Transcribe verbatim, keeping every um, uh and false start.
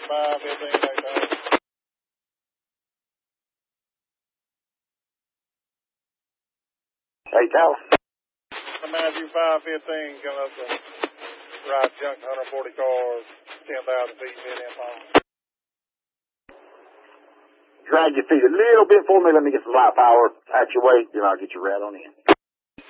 five fifteen, eight thousand. Hey, Tower. Matthew five fifteen coming up to Ride Junction, one hundred forty cars, ten thousand feet, ten inbound. Drag your feet a little bit for me. Let me get some light power out your way, then I'll get you right on in.